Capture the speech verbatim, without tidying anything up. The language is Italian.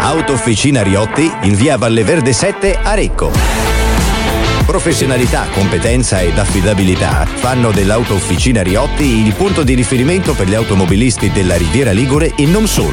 Autofficina Riotti in via Valle Verde sette a Recco. Professionalità, competenza ed affidabilità fanno dell'Autofficina Riotti il punto di riferimento per gli automobilisti della Riviera Ligure e non solo.